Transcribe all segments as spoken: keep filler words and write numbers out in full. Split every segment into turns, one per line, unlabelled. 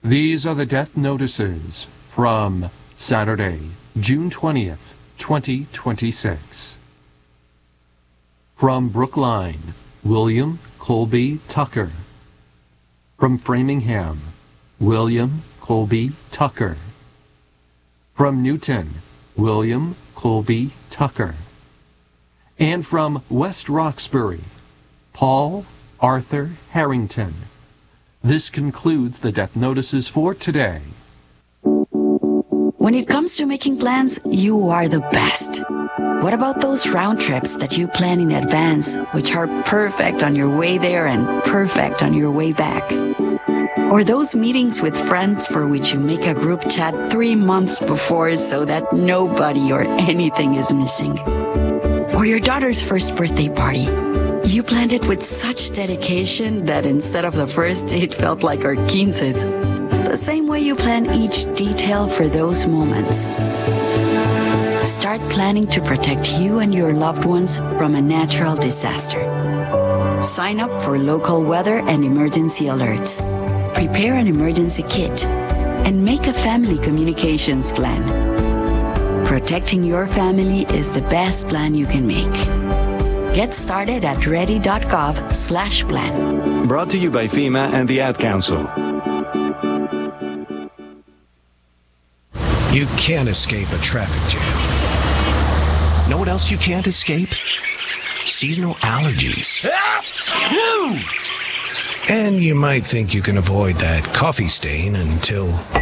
These are the death notices from Saturday, June twentieth, twenty twenty-six. From Brookline, William Colby Tucker. From Framingham, William Colby Tucker. From Newton, William Colby Tucker. And from West Roxbury, Paul Arthur Harrington. This concludes the death notices for today.
When it comes to making plans, you are the best. What about those round trips that you plan in advance, which are perfect on your way there and perfect on your way back? Or those meetings with friends for which you make a group chat three months before so that nobody or anything is missing? Or your daughter's first birthday party. You planned it with such dedication that instead of the first, it felt like our quinces. The same way you plan each detail for those moments. Start planning to protect you and your loved ones from a natural disaster. Sign up for local weather and emergency alerts. Prepare an emergency kit. And make a family communications plan. Protecting your family is the best plan you can make. Get started at ready.gov slash plan.
Brought to you by FEMA and the Ad Council.
You can't escape a traffic jam. Know what else you can't escape? Seasonal allergies. And you might think you can avoid that coffee stain until...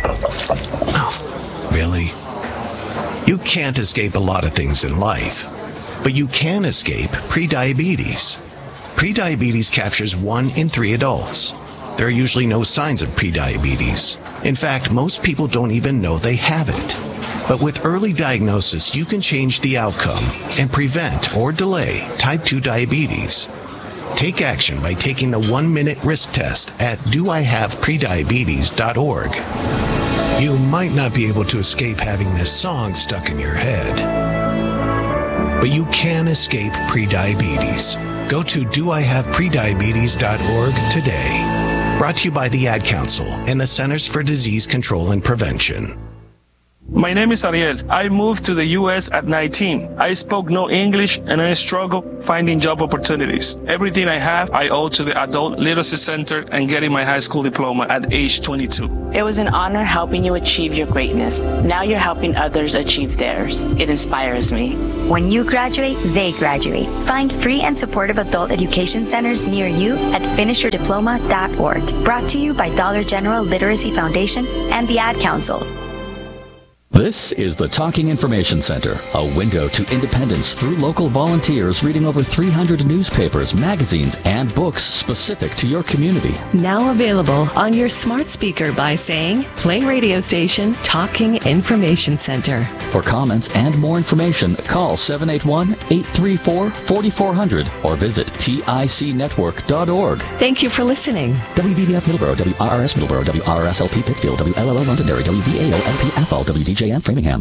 Oh, really? You can't escape a lot of things in life, but you can escape prediabetes. Prediabetes captures one in three adults. There are usually no signs of prediabetes. In fact, most people don't even know they have it. But with early diagnosis, you can change the outcome and prevent or delay type two diabetes. Take action by taking the one-minute risk test at do I have prediabetes dot org. You might not be able to escape having this song stuck in your head, but you can escape prediabetes. Go to do I have prediabetes dot org today. Brought to you by the Ad Council and the Centers for Disease Control and Prevention.
My name is Ariel. I moved to the U S at nineteen. I spoke no English and I struggled finding job opportunities. Everything I have, I owe to the Adult Literacy Center and getting my high school diploma at age twenty-two.
It was an honor helping you achieve your greatness. Now you're helping others achieve theirs. It inspires me.
When you graduate, they graduate. Find free and supportive adult education centers near you at finish your diploma dot org. Brought to you by Dollar General Literacy Foundation and the Ad Council.
This is the Talking Information Center, a window to independence through local volunteers reading over three hundred newspapers, magazines, and books specific to your community.
Now available on your smart speaker by saying, play radio station Talking Information Center.
For comments and more information, call seven eight one, eight three four, four four zero zero or visit tic network dot org.
Thank you for listening.
W V B F Middleborough, W R R S Middleborough, W R R S L P Pittsfield, W L L O Londonderry, W V A O L P Athol, W D J M Framingham.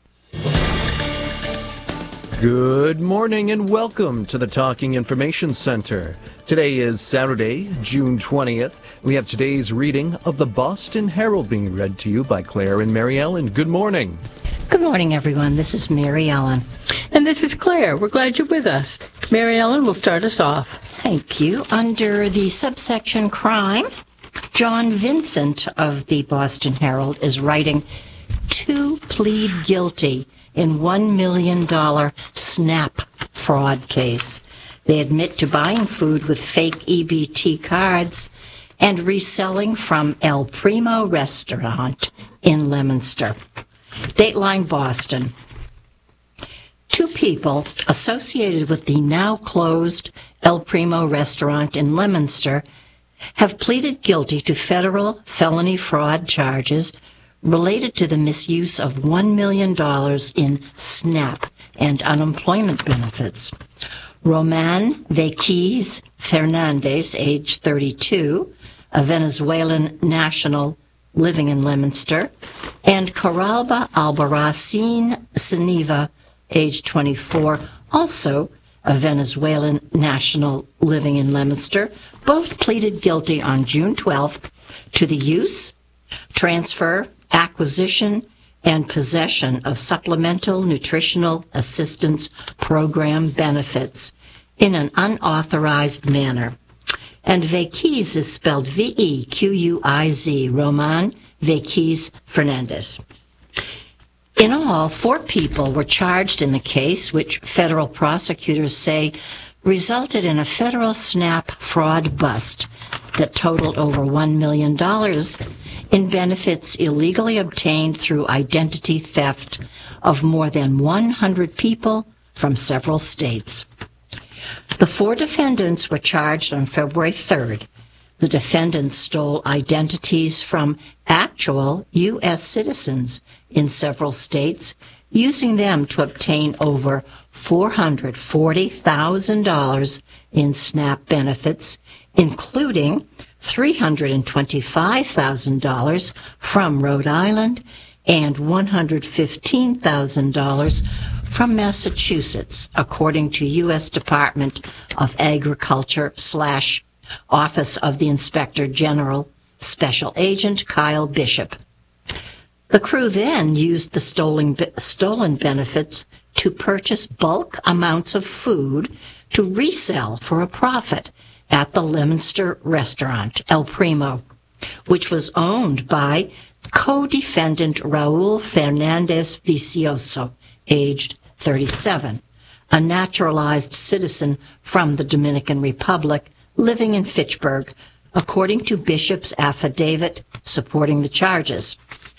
Good morning and welcome to the Talking Information Center. Today is Saturday, June twentieth. We have today's reading of the Boston Herald being read to you by Claire and Mary Ellen. Good morning.
Good morning, everyone. This is Mary Ellen.
And this is Claire. We're glad you're with us. Mary Ellen will start us off.
Thank you. Under the subsection crime, John Vincent of the Boston Herald is writing, "Two plead guilty in one million dollars SNAP fraud case. They admit to buying food with fake E B T cards and reselling from El Primo restaurant in Leominster." Dateline Boston. Two people associated with the now closed El Primo restaurant in Leominster have pleaded guilty to federal felony fraud charges related to the misuse of one million dollars in SNAP and unemployment benefits. Roman Vequiz Fernandez, age thirty-two, a Venezuelan national living in Leominster, and Coralba Albarracin Seniva, age twenty-four, also a Venezuelan national living in Leominster, both pleaded guilty on June twelfth to the use, transfer, acquisition, and possession of supplemental nutritional assistance program benefits in an unauthorized manner. And Vequiz is spelled V E Q U I Z, Roman Vequiz Fernandez. In all, four people were charged in the case, which federal prosecutors say resulted in a federal SNAP fraud bust that totaled over one million dollars in benefits illegally obtained through identity theft of more than one hundred people from several states. The four defendants were charged on February third. The defendants stole identities from actual U S citizens in several states, using them to obtain over four hundred forty thousand dollars in SNAP benefits, including three hundred twenty-five thousand dollars from Rhode Island and one hundred fifteen thousand dollars from Massachusetts, according to U S Department of Agriculture slash Office of the Inspector General Special Agent Kyle Bishop. The crew then used the stolen, stolen benefits to purchase bulk amounts of food to resell for a profit at the Leominster restaurant, El Primo, which was owned by co-defendant Raul Fernandez Vicioso, aged thirty-seven, a naturalized citizen from the Dominican Republic living in Fitchburg, according to Bishop's affidavit supporting the charges.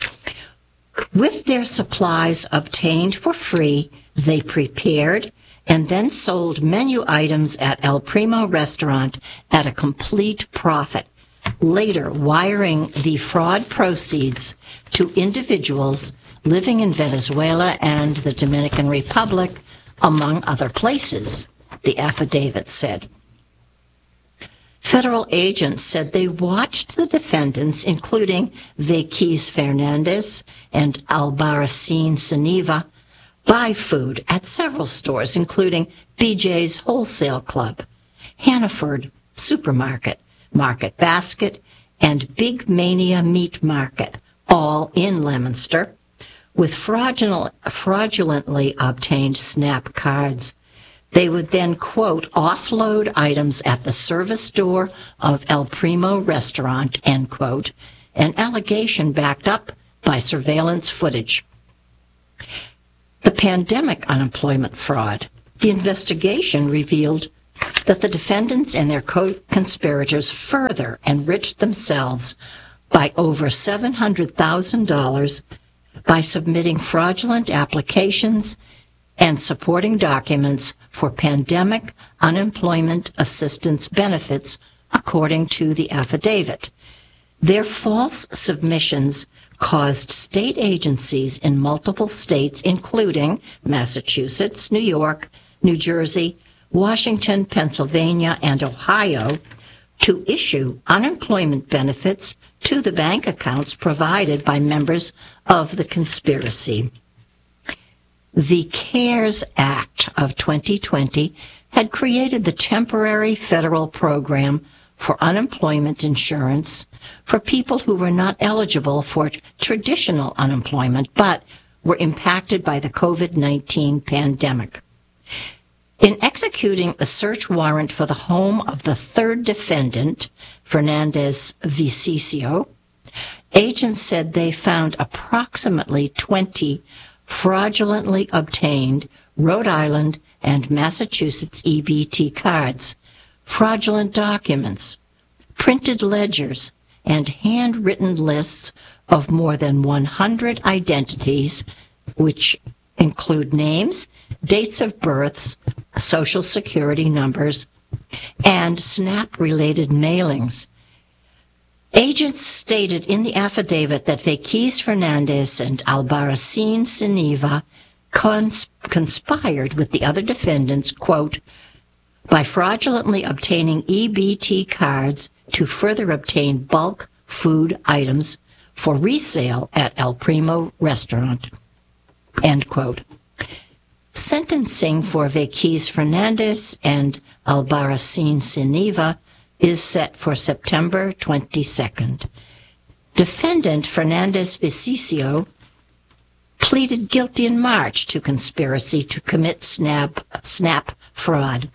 With their supplies obtained for free, they prepared and then sold menu items at El Primo restaurant at a complete profit, later wiring the fraud proceeds to individuals living in Venezuela and the Dominican Republic, among other places, the affidavit said. Federal agents said they watched the defendants, including Vequiz Fernandez and Albarracin Saniva, buy food at several stores, including B J's Wholesale Club, Hannaford Supermarket, Market Basket, and Big Mania Meat Market, all in Leominster, with fraudulent, fraudulently obtained SNAP cards. They would then, quote, offload items at the service door of El Primo restaurant, end quote, an allegation backed up by surveillance footage. The pandemic unemployment fraud. The investigation revealed that the defendants and their co-conspirators further enriched themselves by over seven hundred thousand dollars by submitting fraudulent applications and supporting documents for pandemic unemployment assistance benefits, according to the affidavit. Their false submissions caused state agencies in multiple states, including Massachusetts, New York, New Jersey, Washington, Pennsylvania, and Ohio, to issue unemployment benefits to the bank accounts provided by members of the conspiracy. The CARES Act of twenty twenty had created the temporary federal program for unemployment insurance for people who were not eligible for traditional unemployment but were impacted by the COVID nineteen pandemic. In executing a search warrant for the home of the third defendant, Fernandez Vicioso, agents said they found approximately twenty fraudulently obtained Rhode Island and Massachusetts E B T cards, fraudulent documents, printed ledgers, and handwritten lists of more than one hundred identities, which include names, dates of births, social security numbers, and SNAP-related mailings. Agents stated in the affidavit that Vequiz Fernandez and Albarracin Saniva cons- conspired with the other defendants, quote, by fraudulently obtaining E B T cards to further obtain bulk food items for resale at El Primo restaurant, end quote. Sentencing for Vequiz Fernandez and Albarracin Saniva is set for September twenty-second. Defendant Fernandez Vicencio pleaded guilty in March to conspiracy to commit SNAP, SNAP fraud,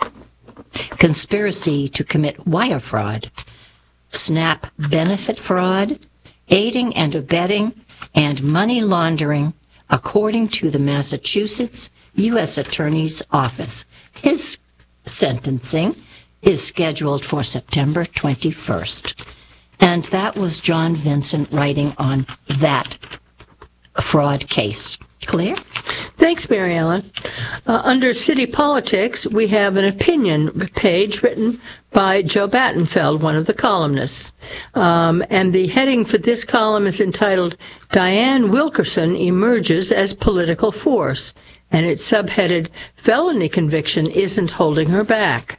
conspiracy to commit wire fraud, SNAP benefit fraud, aiding and abetting, and money laundering, according to the Massachusetts U S Attorney's Office. His sentencing is scheduled for September twenty-first. And that was John Vincent writing on that fraud case. Claire?
Thanks, Mary Ellen. Uh, under City Politics, we have an opinion page written by Joe Battenfeld, one of the columnists. Um, and the heading for this column is entitled, Diane Wilkerson Emerges as Political Force. And it's subheaded, Felony Conviction Isn't Holding Her Back.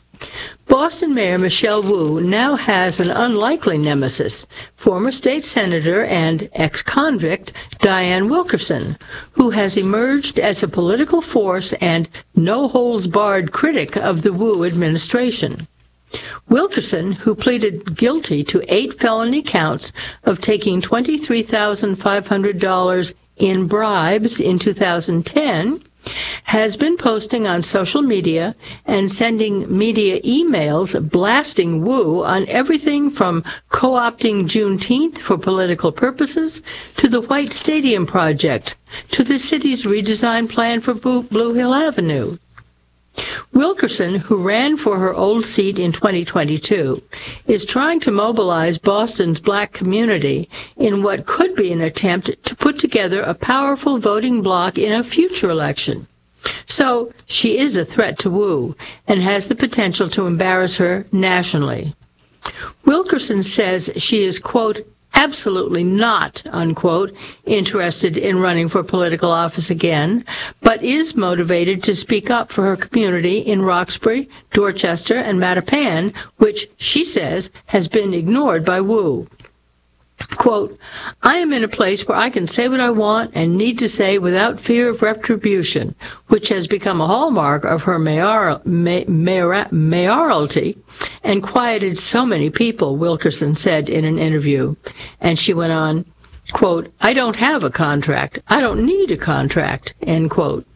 Boston Mayor Michelle Wu now has an unlikely nemesis, former state senator and ex-convict Diane Wilkerson, who has emerged as a political force and no-holds-barred critic of the Wu administration. Wilkerson, who pleaded guilty to eight felony counts of taking twenty-three thousand five hundred dollars in bribes in two thousand ten, has been posting on social media and sending media emails blasting Wu on everything from co-opting Juneteenth for political purposes to the White Stadium project to the city's redesign plan for Blue Hill Avenue. Wilkerson, who ran for her old seat in twenty twenty-two, is trying to mobilize Boston's black community in what could be an attempt to put together a powerful voting bloc in a future election. So she is a threat to Wu and has the potential to embarrass her nationally. Wilkerson says she is, quote, absolutely not, unquote, interested in running for political office again, but is motivated to speak up for her community in Roxbury, Dorchester, and Mattapan, which, she says, has been ignored by Wu. Quote, I am in a place where I can say what I want and need to say without fear of retribution, which has become a hallmark of her mayor, mayor, mayoralty and quieted so many people, Wilkerson said in an interview. And she went on, quote, I don't have a contract. I don't need a contract, end quote.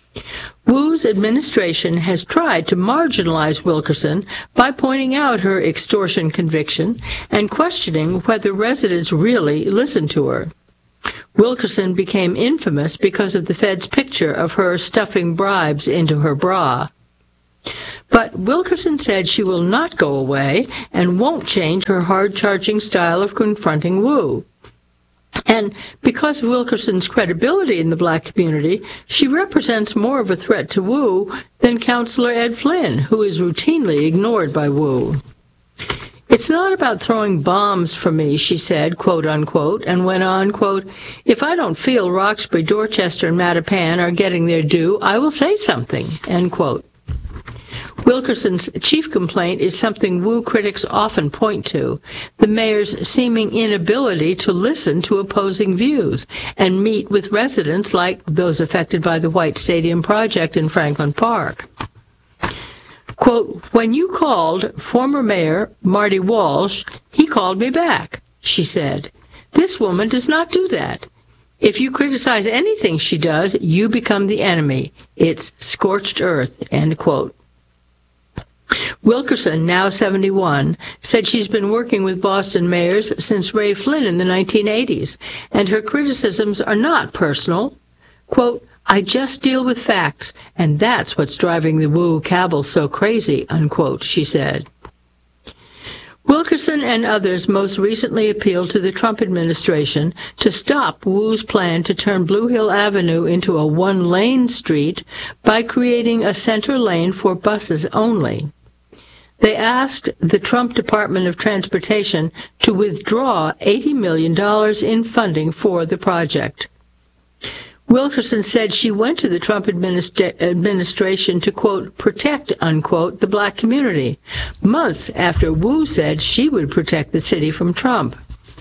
Wu's administration has tried to marginalize Wilkerson by pointing out her extortion conviction and questioning whether residents really listen to her. Wilkerson became infamous because of the Fed's picture of her stuffing bribes into her bra. But Wilkerson said she will not go away and won't change her hard-charging style of confronting Wu. And because of Wilkerson's credibility in the black community, she represents more of a threat to Wu than Councilor Ed Flynn, who is routinely ignored by Wu. It's not about throwing bombs for me, she said, quote unquote, and went on, quote, if I don't feel Roxbury, Dorchester, and Mattapan are getting their due, I will say something, end quote. Wilkerson's chief complaint is something Wu critics often point to, the mayor's seeming inability to listen to opposing views and meet with residents like those affected by the White Stadium project in Franklin Park. Quote, when you called former Mayor Marty Walsh, he called me back, she said. This woman does not do that. If you criticize anything she does, you become the enemy. It's scorched earth, end quote. Wilkerson, now seventy-one, said she's been working with Boston mayors since Ray Flynn in the nineteen eighties, and her criticisms are not personal. Quote, I just deal with facts, and that's what's driving the Wu cabal so crazy, unquote, she said. Wilkerson and others most recently appealed to the Trump administration to stop Wu's plan to turn Blue Hill Avenue into a one-lane street by creating a center lane for buses only. They asked the Trump Department of Transportation to withdraw eighty million dollars in funding for the project. Wilkerson said she went to the Trump administra- administration to, quote, protect, unquote, the black community, months after Wu said she would protect the city from Trump.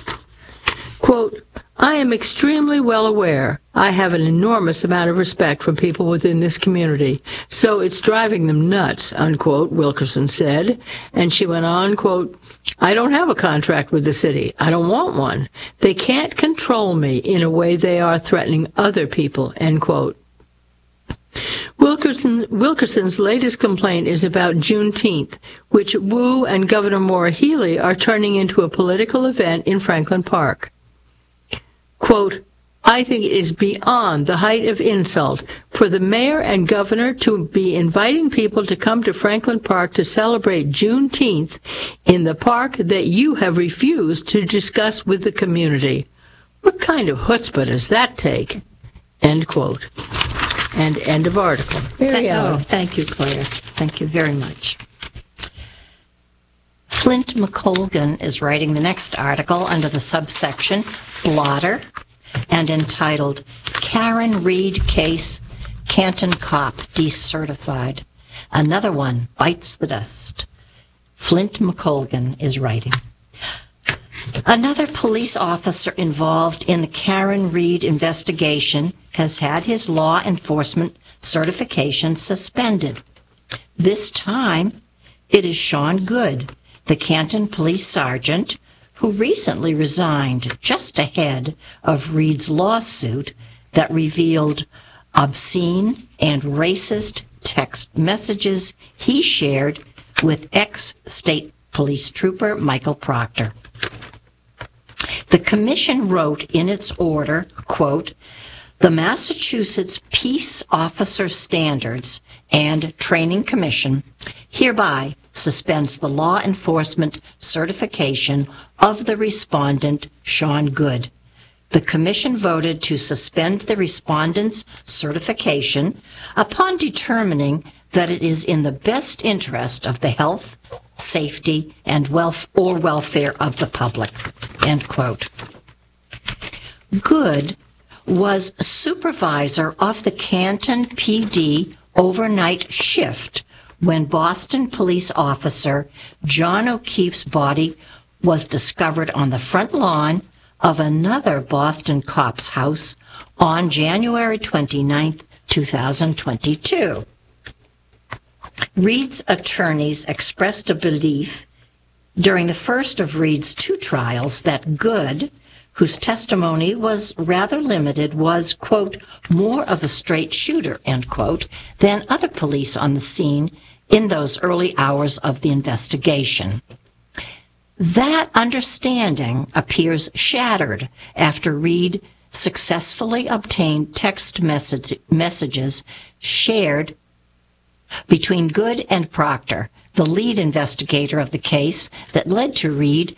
Quote, I am extremely well aware I have an enormous amount of respect for people within this community, so it's driving them nuts, unquote, Wilkerson said. And she went on, quote, I don't have a contract with the city. I don't want one. They can't control me in a way they are threatening other people, end quote. Wilkerson, Wilkerson's latest complaint is about Juneteenth, which Wu and Governor Maura Healey are turning into a political event in Franklin Park. Quote, I think it is beyond the height of insult for the mayor and governor to be inviting people to come to Franklin Park to celebrate Juneteenth in the park that you have refused to discuss with the community. What kind of chutzpah does that take? End quote. And end of article. Mary Ellen.
Oh, thank you, Claire. Thank you very much. Flint McColgan is writing the next article under the subsection Blotter and entitled Karen Reed Case, Canton Cop Decertified. Another one bites the dust. Flint McColgan is writing. Another police officer involved in the Karen Reed investigation has had his law enforcement certification suspended. This time, it is Sean Good, the Canton police sergeant, who recently resigned just ahead of Reed's lawsuit that revealed obscene and racist text messages he shared with ex-state police trooper Michael Proctor. The commission wrote in its order, quote, the Massachusetts Peace Officer Standards and Training Commission hereby suspends the law enforcement certification of the respondent, Sean Good. The commission voted to suspend the respondent's certification upon determining that it is in the best interest of the health, safety, and wealth or welfare of the public, end quote. Good was supervisor of the Canton P D overnight shift when Boston police officer John O'Keefe's body was discovered on the front lawn of another Boston cop's house on January twenty-ninth, twenty twenty-two. Reed's attorneys expressed a belief during the first of Reed's two trials that Good, whose testimony was rather limited, was, quote, more of a straight shooter, end quote, than other police on the scene in those early hours of the investigation. That understanding appears shattered after Reed successfully obtained text message, messages shared between Good and Proctor, the lead investigator of the case that led to Reed